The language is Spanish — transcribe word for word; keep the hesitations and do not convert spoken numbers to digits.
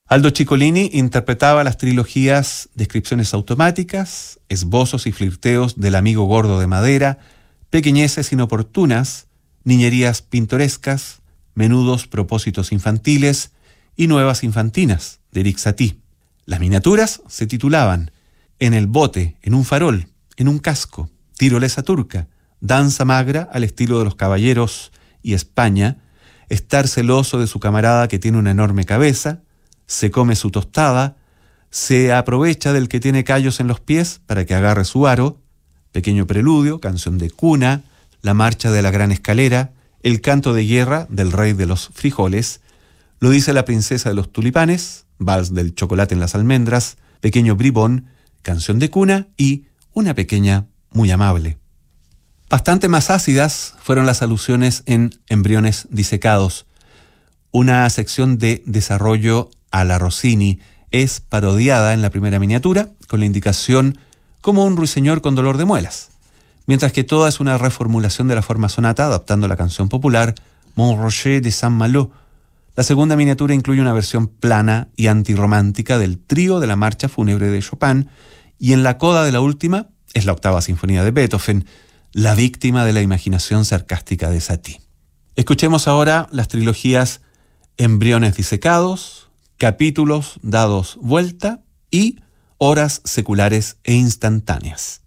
Aldo Ciccolini interpretaba las trilogías Descripciones automáticas, Esbozos y flirteos del amigo gordo de madera, Pequeñeces inoportunas, Niñerías pintorescas, Menudos propósitos infantiles y Nuevas infantinas de Eric Satie. Las miniaturas se titulaban En el bote, en un farol, en un casco, Tirolesa turca, Danza magra al estilo de los caballeros y España, Estar celoso de su camarada que tiene una enorme cabeza, Se come su tostada, Se aprovecha del que tiene callos en los pies para que agarre su aro, Pequeño preludio, Canción de cuna, La marcha de la gran escalera, El canto de guerra del rey de los frijoles, Lo dice la princesa de los tulipanes, Vals del chocolate en las almendras, Pequeño bribón, Canción de cuna y Una pequeña muy amable. Bastante más ácidas fueron las alusiones en Embriones disecados. Una sección de desarrollo a la Rossini es parodiada en la primera miniatura con la indicación como un ruiseñor con dolor de muelas, mientras que toda es una reformulación de la forma sonata adaptando la canción popular Mon Rocher de Saint-Malo. La segunda miniatura incluye una versión plana y antirromántica del trío de la marcha fúnebre de Chopin, y en la coda de la última es la octava sinfonía de Beethoven, la víctima de la imaginación sarcástica de Satie. Escuchemos ahora las trilogías Embriones disecados, Capítulos dados vuelta y Horas seculares e instantáneas.